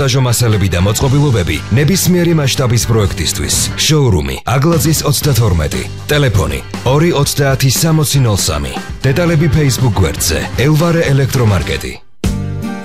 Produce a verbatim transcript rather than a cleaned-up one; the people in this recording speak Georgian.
მონტაჟო მასალები და მოწყობილობები ნებისმიერი მასშტაბის პროექტისთვის. შოურუმი აგლაძის ოცდათორმეტი. ტელეფონი ორი ოცდაათი სამოცი ნოლ სამი. დეტალები Facebook გვერდზე ელვარე ელექტრომარკეტი.